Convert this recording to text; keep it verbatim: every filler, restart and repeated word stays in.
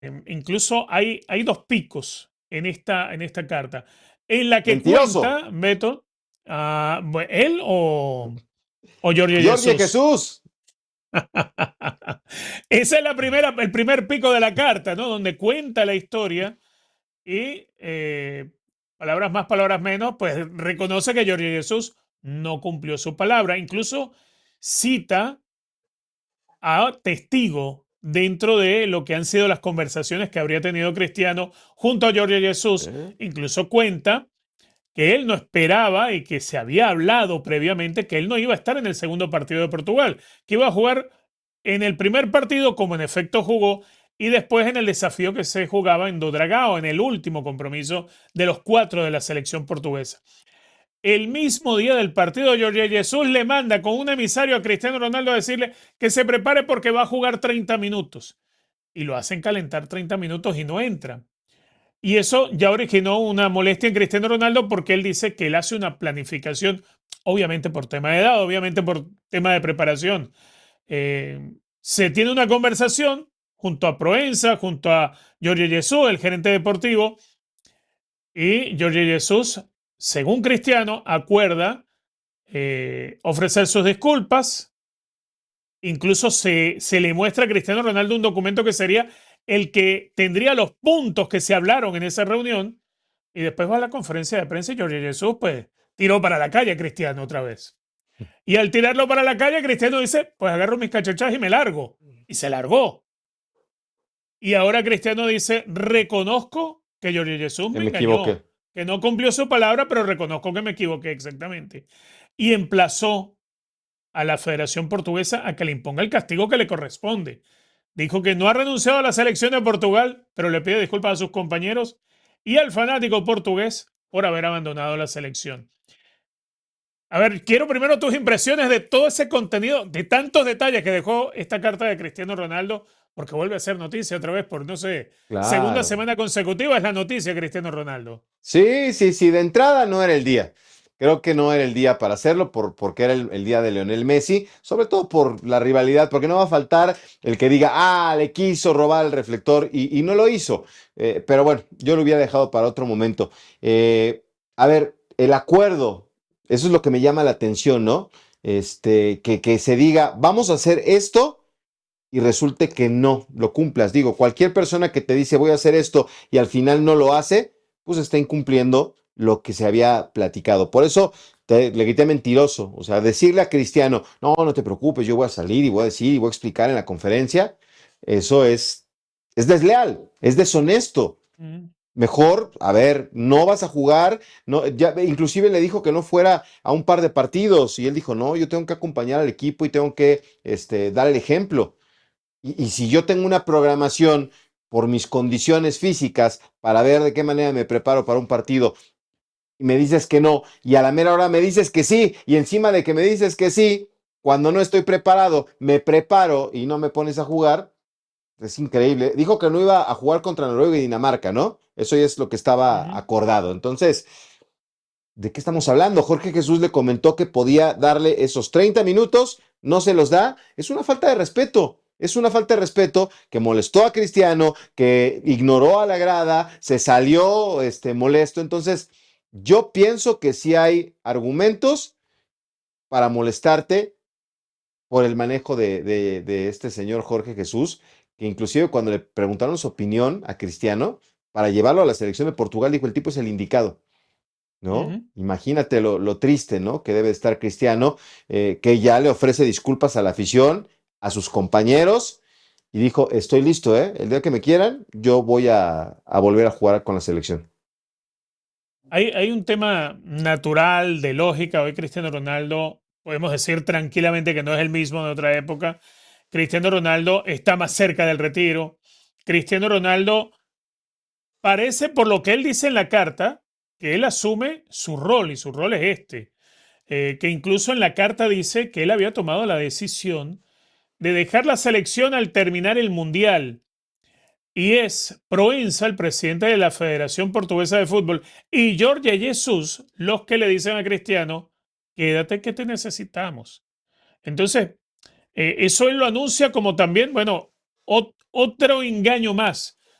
Em, incluso hay, hay dos picos en esta, en esta carta, en la que Mentiroso. cuenta Beto, ah, bu- él o, o Jorge Jorge Jesús. Jesús. Ese es la primera, el primer pico de la carta, ¿no? Donde cuenta la historia y, eh, palabras más, palabras menos, pues reconoce que Jorge Jesús no cumplió su palabra. Incluso cita a testigo dentro de lo que han sido las conversaciones que habría tenido Cristiano junto a Jorge Jesús. ¿Eh? Incluso cuenta que él no esperaba y que se había hablado previamente que él no iba a estar en el segundo partido de Portugal, que iba a jugar en el primer partido, como en efecto jugó, y después en el desafío que se jugaba en Do Dragao, en el último compromiso de los cuatro de la selección portuguesa. El mismo día del partido, Jorge Jesús le manda con un emisario a Cristiano Ronaldo a decirle que se prepare porque va a jugar treinta minutos. Y lo hacen calentar treinta minutos y no entra. Y eso ya originó una molestia en Cristiano Ronaldo porque él dice que él hace una planificación, obviamente por tema de edad, obviamente por tema de preparación. Eh, se tiene una conversación junto a Proenza, junto a Jorge Jesús, el gerente deportivo, y Jorge Jesús, según Cristiano, acuerda eh, ofrecer sus disculpas. Incluso se, se le muestra a Cristiano Ronaldo un documento que sería el que tendría los puntos que se hablaron en esa reunión. Y después va a la conferencia de prensa y Jorge Jesús, pues, tiró para la calle a Cristiano otra vez. Y al tirarlo para la calle, Cristiano dice, pues agarro mis cachachas y me largo. Y se largó. Y ahora Cristiano dice, reconozco que Jorge Jesús Que me me engañó, equivoqué. que no cumplió su palabra, pero reconozco que me equivoqué exactamente. Y emplazó a la Federación Portuguesa a que le imponga el castigo que le corresponde. Dijo que no ha renunciado a la selección de Portugal, pero le pide disculpas a sus compañeros y al fanático portugués por haber abandonado la selección. A ver, quiero primero tus impresiones de todo ese contenido, de tantos detalles que dejó esta carta de Cristiano Ronaldo, porque vuelve a ser noticia otra vez por, no sé, segunda Claro. semana consecutiva es la noticia Cristiano Ronaldo. Sí, sí, sí, de entrada no era el día. Creo que no era el día para hacerlo por, porque era el, el día de Lionel Messi, sobre todo por la rivalidad, porque no va a faltar el que diga, ah, le quiso robar el reflector y, y no lo hizo. Eh, pero bueno, yo lo hubiera dejado para otro momento. Eh, a ver, el acuerdo, eso es lo que me llama la atención, ¿no? Este, que, que se diga, vamos a hacer esto y resulte que no lo cumplas. Digo, cualquier persona que te dice voy a hacer esto y al final no lo hace, pues está incumpliendo lo que se había platicado. Por eso te, le grité mentiroso. O sea, decirle a Cristiano, no, no te preocupes, yo voy a salir y voy a decir y voy a explicar en la conferencia, eso es, es desleal, es deshonesto. Mm. Mejor, a ver, no vas a jugar, no, ya, inclusive le dijo que no fuera a un par de partidos y él dijo, no, yo tengo que acompañar al equipo y tengo que este, dar el ejemplo. Y, y si yo tengo una programación por mis condiciones físicas para ver de qué manera me preparo para un partido y me dices que no, y a la mera hora me dices que sí, y encima de que me dices que sí, cuando no estoy preparado, me preparo y no me pones a jugar, es increíble. Dijo que no iba a jugar contra Noruega y Dinamarca, ¿no? Eso ya es lo que estaba Ujú. acordado. Entonces, ¿de qué estamos hablando? Jorge Jesús le comentó que podía darle esos treinta minutos, no se los da. Es una falta de respeto. Es una falta de respeto que molestó a Cristiano, que ignoró a la grada, se salió este, molesto. Entonces, yo pienso que sí hay argumentos para molestarte por el manejo de, de, de este señor Jorge Jesús, que inclusive cuando le preguntaron su opinión a Cristiano para llevarlo a la selección de Portugal, dijo el tipo es el indicado. ¿No? Ujú. Imagínate lo, lo triste, ¿no? Que debe estar Cristiano, eh, que ya le ofrece disculpas a la afición, a sus compañeros, y dijo, estoy listo, ¿eh? El día que me quieran, yo voy a, a volver a jugar con la selección. Hay, hay un tema natural, de lógica. Hoy Cristiano Ronaldo, podemos decir tranquilamente que no es el mismo de otra época. Cristiano Ronaldo está más cerca del retiro. Cristiano Ronaldo parece, por lo que él dice en la carta, que él asume su rol y su rol es este. Eh, que incluso en la carta dice que él había tomado la decisión de dejar la selección al terminar el Mundial. Y es Proenza, el presidente de la Federación Portuguesa de Fútbol, y Jorge Jesús los que le dicen a Cristiano, quédate que te necesitamos. Entonces, eh, eso él lo anuncia como también, bueno, ot- otro engaño más